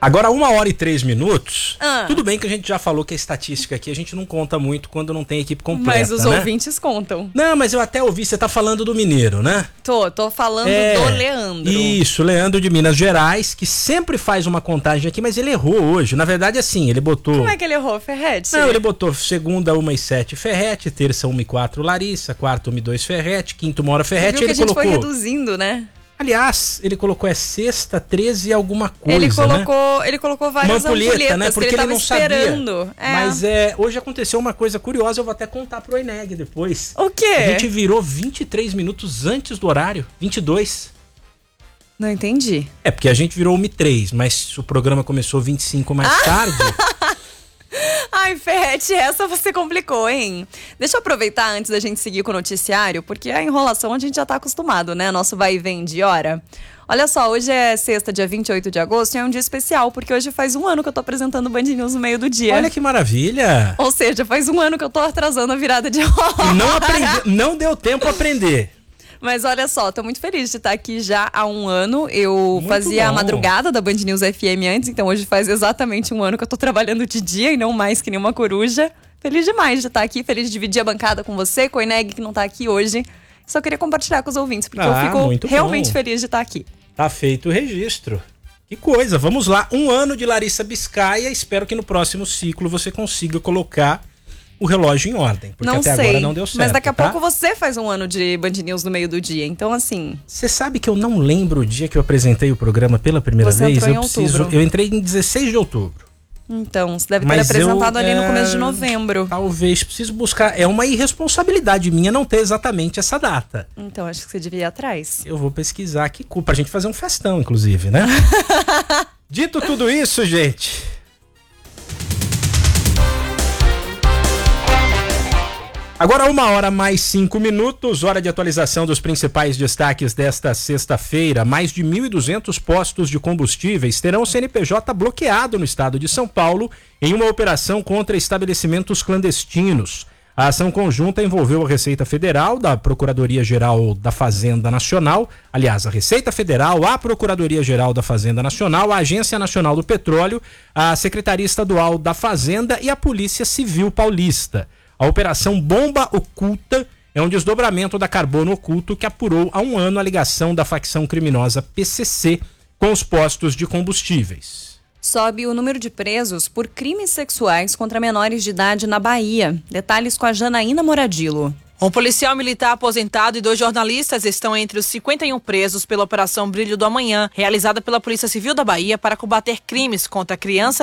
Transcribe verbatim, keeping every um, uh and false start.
Agora, uma hora e três minutos, Ah. tudo bem que a gente já falou que a estatística aqui a gente não conta muito quando não tem equipe completa, Mas os né? ouvintes contam. Não, mas eu até ouvi, você tá falando do Mineiro, né? Tô, tô falando É, do Leandro. Isso, Leandro de Minas Gerais, que sempre faz uma contagem aqui, mas ele errou hoje. Na verdade, assim, ele botou... Como é que ele errou, Ferretti? Não, ele botou segunda, uma e sete, Ferretti, terça, uma e quatro, Larissa, quarta, uma e dois, Ferretti, quinta, uma hora, Você Ferretti, viu que ele a gente colocou... foi reduzindo, né? Aliás, ele colocou é sexta, treze e alguma coisa, ele né? colocou, ele colocou várias Uma ampulheta, ampulhetas né? Porque que ele, ele tava não esperando. sabia. É. Mas é, hoje aconteceu uma coisa curiosa, eu vou até contar pro Eneg depois. O quê? A gente virou vinte e três minutos antes do horário, vinte e dois. Não entendi. É, porque a gente virou uma e três, mas o programa começou vinte e cinco mais tarde. Ai, Ferretti, essa você complicou, hein? Deixa eu aproveitar antes da gente seguir com o noticiário, porque a enrolação a gente já tá acostumado, né? Nosso vai e vem de hora. Olha só, hoje é sexta, dia vinte e oito de agosto, e é um dia especial, porque hoje faz um ano que eu tô apresentando o Band News no meio do dia. Olha que maravilha! Ou seja, faz um ano que eu tô atrasando a virada de hora. E não, aprendi, não deu tempo a aprender. Mas olha só, tô muito feliz de estar aqui já há um ano. Eu Muito fazia bom. a madrugada da Band News F M antes, então hoje faz exatamente um ano que eu tô trabalhando de dia e não mais que nenhuma coruja. Feliz demais de estar aqui, feliz de dividir a bancada com você, com o Eneg que não tá aqui hoje. Só queria compartilhar com os ouvintes, porque Ah, eu muito fico realmente bom. feliz de estar aqui. Tá feito o registro. Que coisa, vamos lá. Um ano de Larissa Biscaia. Espero que no próximo ciclo você consiga colocar o relógio em ordem. Porque Não até sei, agora não deu certo. mas daqui a tá? pouco você faz um ano de Band News no meio do dia. Então, assim, Você sabe que eu não lembro o dia que eu apresentei o programa pela primeira Você vez? entrou em eu preciso. outubro. Eu entrei em dezesseis de outubro. então você deve ter Mas apresentado eu, ali no é, começo de novembro. Talvez preciso buscar. É uma irresponsabilidade minha não ter exatamente essa data. Então, acho que você devia ir atrás. Eu vou pesquisar que culpa. A gente fazer um festão, inclusive, né? Dito tudo isso, gente. Agora uma hora mais cinco minutos, hora de atualização dos principais destaques desta sexta-feira. Mais de mil e duzentos postos de combustíveis terão o C N P J bloqueado no estado de São Paulo em uma operação contra estabelecimentos clandestinos. A ação conjunta envolveu a Receita Federal, da Procuradoria-Geral da Fazenda Nacional, aliás, a Receita Federal, a Procuradoria-Geral da Fazenda Nacional, a Agência Nacional do Petróleo, a Secretaria Estadual da Fazenda e a Polícia Civil Paulista. A Operação Bomba Oculta é um desdobramento da Carbono Oculto que apurou há um ano a ligação da facção criminosa P C C com os postos de combustíveis. Sobe o número de presos por crimes sexuais contra menores de idade na Bahia. Detalhes com a Janaína Moradilo. Um policial militar aposentado e dois jornalistas estão entre os cinquenta e um presos pela Operação Brilho do Amanhã, realizada pela Polícia Civil da Bahia para combater crimes contra crianças